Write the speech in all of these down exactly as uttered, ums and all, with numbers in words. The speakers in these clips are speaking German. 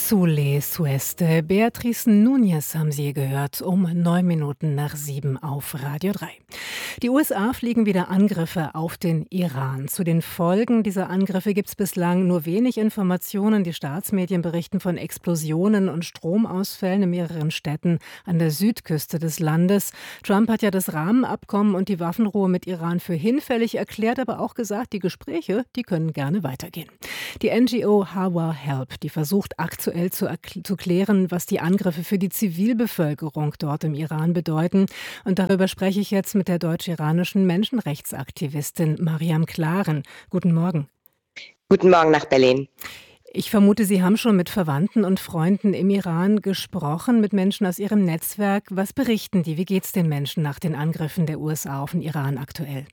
Sule Sueste. Beatrice Núñez haben Sie gehört, um neun Minuten nach sieben auf Radio drei. Die U S A fliegen wieder Angriffe auf den Iran. Zu den Folgen dieser Angriffe gibt es bislang nur wenig Informationen. Die Staatsmedien berichten von Explosionen und Stromausfällen in mehreren Städten an der Südküste des Landes. Trump hat ja das Rahmenabkommen und die Waffenruhe mit Iran für hinfällig erklärt, aber auch gesagt, die Gespräche, die können gerne weitergehen. Die N G O Hawa Help, die versucht aktuell zu, zu klären, was die Angriffe für die Zivilbevölkerung dort im Iran bedeuten. Und darüber spreche ich jetzt mit der deutsch-iranischen Menschenrechtsaktivistin Mariam Klaren. Guten Morgen. Guten Morgen nach Berlin. Ich vermute, Sie haben schon mit Verwandten und Freunden im Iran gesprochen, mit Menschen aus Ihrem Netzwerk. Was berichten die? Wie geht es den Menschen nach den Angriffen der U S A auf den Iran aktuell?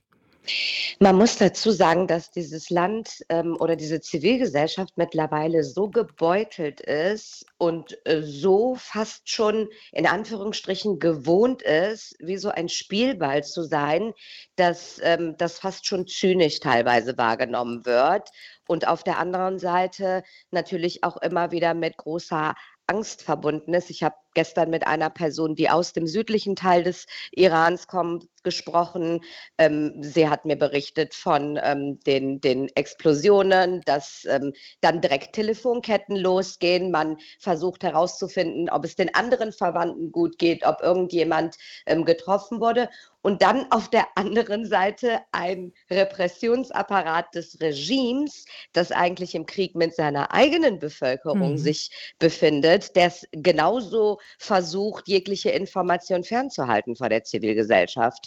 Man muss dazu sagen, dass dieses Land ähm, oder diese Zivilgesellschaft mittlerweile so gebeutelt ist und äh, so fast schon in Anführungsstrichen gewohnt ist, wie so ein Spielball zu sein, dass ähm, das fast schon zynisch teilweise wahrgenommen wird. Und auf der anderen Seite natürlich auch immer wieder mit großer Angst verbunden ist. Ich habe gestern mit einer Person, die aus dem südlichen Teil des Irans kommt, gesprochen. Ähm, sie hat mir berichtet von ähm, den, den Explosionen, dass ähm, dann direkt Telefonketten losgehen. Man versucht herauszufinden, ob es den anderen Verwandten gut geht, ob irgendjemand ähm, getroffen wurde. Und dann auf der anderen Seite ein Repressionsapparat des Regimes, das eigentlich im Krieg mit seiner eigenen Bevölkerung mhm. sich befindet, der es genauso versucht, jegliche Information fernzuhalten vor der Zivilgesellschaft.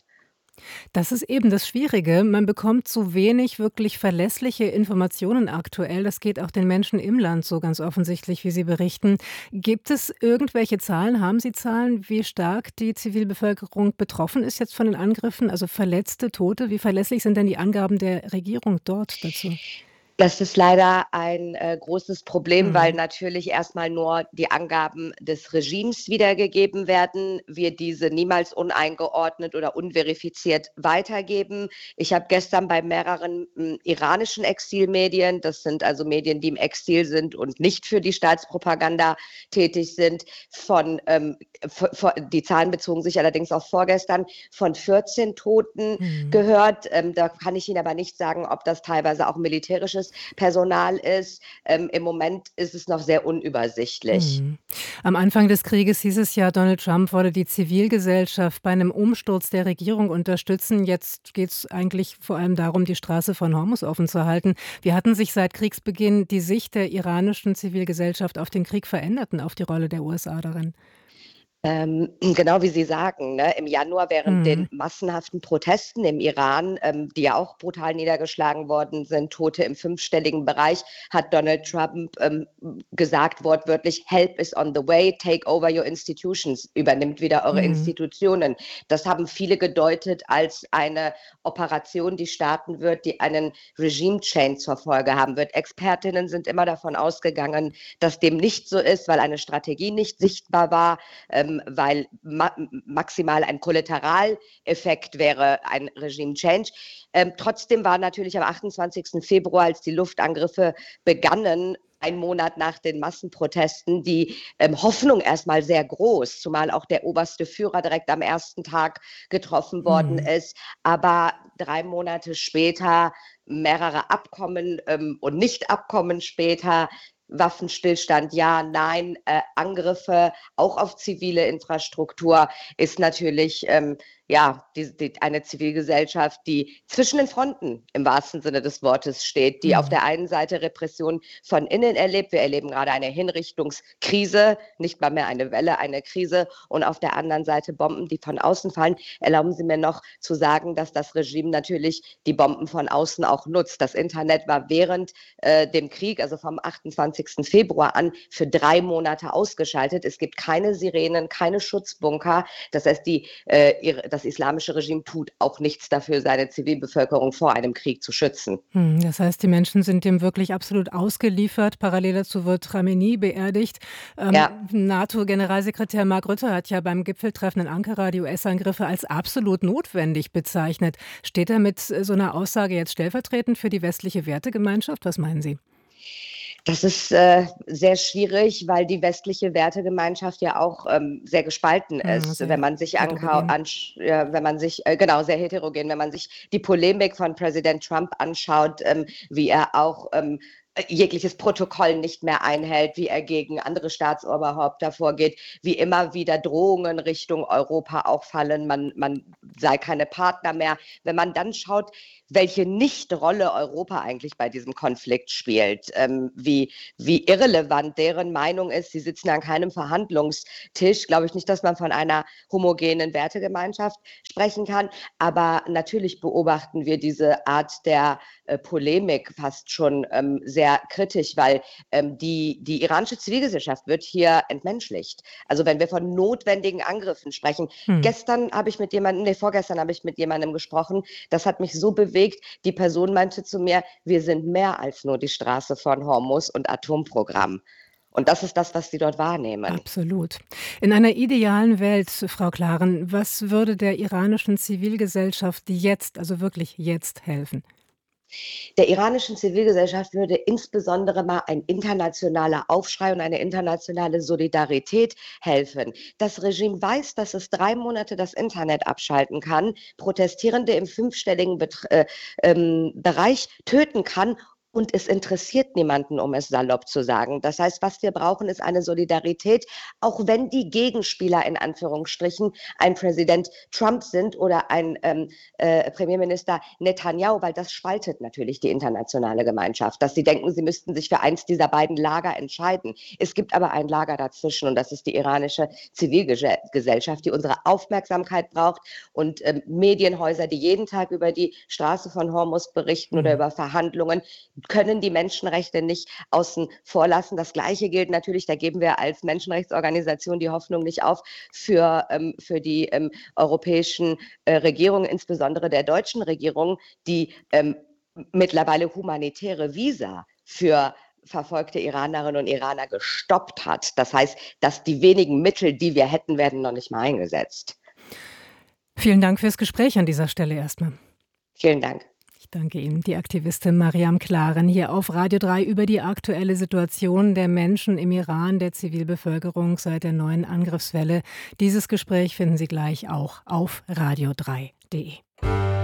Das ist eben das Schwierige. Man bekommt zu wenig wirklich verlässliche Informationen aktuell. Das geht auch den Menschen im Land so ganz offensichtlich, wie Sie berichten. Gibt es irgendwelche Zahlen? Haben Sie Zahlen, wie stark die Zivilbevölkerung betroffen ist jetzt von den Angriffen? Also Verletzte, Tote? Wie verlässlich sind denn die Angaben der Regierung dort dazu? Das ist leider ein äh, großes Problem, Mhm. weil natürlich erstmal nur die Angaben des Regimes wiedergegeben werden, wir diese niemals uneingeordnet oder unverifiziert weitergeben. Ich habe gestern bei mehreren äh, iranischen Exilmedien, das sind also Medien, die im Exil sind und nicht für die Staatspropaganda tätig sind, von, ähm, von die Zahlen bezogen sich allerdings auf vorgestern, von vierzehn Toten mhm. gehört. Ähm, da kann ich Ihnen aber nicht sagen, ob das teilweise auch militärisches Personal ist. Ähm, im Moment ist es noch sehr unübersichtlich. Mhm. Am Anfang des Krieges hieß es ja, Donald Trump wolle die Zivilgesellschaft bei einem Umsturz der Regierung unterstützen. Jetzt geht es eigentlich vor allem darum, die Straße von Hormuz offen zu halten. Wie hatten sich seit Kriegsbeginn die Sicht der iranischen Zivilgesellschaft auf den Krieg verändert und auf die Rolle der U S A darin? Ähm, genau wie Sie sagen, ne? Im Januar während mhm. den massenhaften Protesten im Iran, ähm, die ja auch brutal niedergeschlagen worden sind, Tote im fünfstelligen Bereich, hat Donald Trump ähm, gesagt wortwörtlich, help is on the way, take over your institutions, übernimmt wieder eure mhm. Institutionen. Das haben viele gedeutet als eine Operation, die starten wird, die einen Regime-Change zur Folge haben wird. Expertinnen sind immer davon ausgegangen, dass dem nicht so ist, weil eine Strategie nicht sichtbar war, ähm, weil ma maximal ein Kollateraleffekt wäre ein Regime-Change. Ähm, trotzdem war natürlich am achtundzwanzigsten Februar, als die Luftangriffe begannen, ein Monat nach den Massenprotesten, die ähm, Hoffnung erstmal sehr groß, zumal auch der oberste Führer direkt am ersten Tag getroffen worden mhm. ist. Aber drei Monate später, mehrere Abkommen ähm, und Nicht-Abkommen später, Waffenstillstand, ja, nein, äh, Angriffe auch auf zivile Infrastruktur ist natürlich ähm, ja die, die, eine Zivilgesellschaft, die zwischen den Fronten im wahrsten Sinne des Wortes steht, die mhm. auf der einen Seite Repression von innen erlebt. Wir erleben gerade eine Hinrichtungskrise, nicht mal mehr eine Welle, eine Krise, und auf der anderen Seite Bomben, die von außen fallen. Erlauben Sie mir noch zu sagen, dass das Regime natürlich die Bomben von außen auch nutzt. Das Internet war während äh, dem Krieg, also vom achtundzwanzigsten Februar an, für drei Monate ausgeschaltet. Es gibt keine Sirenen, keine Schutzbunker. Das heißt, die, äh, ihre, das islamische Regime tut auch nichts dafür, seine Zivilbevölkerung vor einem Krieg zu schützen. Hm, das heißt, die Menschen sind dem wirklich absolut ausgeliefert. Parallel dazu wird Khamenei beerdigt. Ähm, ja. NATO-Generalsekretär Mark Rutte hat ja beim Gipfeltreffen in Ankara die U S-Angriffe als absolut notwendig bezeichnet. Steht er mit so einer Aussage jetzt stellvertretend für die westliche Wertegemeinschaft? Was meinen Sie? Das ist äh, sehr schwierig, weil die westliche Wertegemeinschaft ja auch ähm, sehr gespalten Hm, ist. Wenn sehr man sich heterogen. anschaut, äh, wenn man sich, äh, genau, sehr heterogen, wenn man sich die Polemik von Präsident Trump anschaut, ähm, wie er auch ähm, jegliches Protokoll nicht mehr einhält, wie er gegen andere Staatsoberhäupter vorgeht, wie immer wieder Drohungen Richtung Europa auch fallen, man, man sei keine Partner mehr. Wenn man dann schaut, welche Nicht-Rolle Europa eigentlich bei diesem Konflikt spielt, ähm, wie, wie irrelevant deren Meinung ist. Sie sitzen an keinem Verhandlungstisch. Glaube ich nicht, dass man von einer homogenen Wertegemeinschaft sprechen kann. Aber natürlich beobachten wir diese Art der äh, Polemik fast schon ähm, sehr kritisch, weil ähm, die, die iranische Zivilgesellschaft wird hier entmenschlicht. Also wenn wir von notwendigen Angriffen sprechen. Hm. Gestern habe ich mit jemandem, nee, vorgestern habe ich mit jemandem gesprochen, das hat mich so bewegt. Die Person meinte zu mir, wir sind mehr als nur die Straße von Hormuz und Atomprogramm. Und das ist das, was sie dort wahrnehmen. Absolut. In einer idealen Welt, Frau Klaren, was würde der iranischen Zivilgesellschaft jetzt, also wirklich jetzt helfen? Der iranischen Zivilgesellschaft würde insbesondere mal ein internationaler Aufschrei und eine internationale Solidarität helfen. Das Regime weiß, dass es drei Monate das Internet abschalten kann, Protestierende im fünfstelligen Bet- äh, ähm, Bereich töten kann. Und es interessiert niemanden, um es salopp zu sagen. Das heißt, was wir brauchen, ist eine Solidarität, auch wenn die Gegenspieler in Anführungsstrichen ein Präsident Trump sind oder ein ähm, äh, Premierminister Netanyahu, weil das spaltet natürlich die internationale Gemeinschaft, dass sie denken, sie müssten sich für eins dieser beiden Lager entscheiden. Es gibt aber ein Lager dazwischen und das ist die iranische Zivilgesellschaft, die unsere Aufmerksamkeit braucht und ähm, Medienhäuser, die jeden Tag über die Straße von Hormuz berichten oder Hm. über Verhandlungen, können die Menschenrechte nicht außen vor lassen. Das Gleiche gilt natürlich, da geben wir als Menschenrechtsorganisation die Hoffnung nicht auf, für, ähm, für die ähm, europäischen äh, Regierungen, insbesondere der deutschen Regierung, die ähm, mittlerweile humanitäre Visa für verfolgte Iranerinnen und Iraner gestoppt hat. Das heißt, dass die wenigen Mittel, die wir hätten, werden noch nicht mal eingesetzt. Vielen Dank fürs Gespräch an dieser Stelle erstmal. Vielen Dank. Ich danke Ihnen, die Aktivistin Mariam Klaren hier auf Radio drei über die aktuelle Situation der Menschen im Iran, der Zivilbevölkerung seit der neuen Angriffswelle. Dieses Gespräch finden Sie gleich auch auf radio drei punkt de.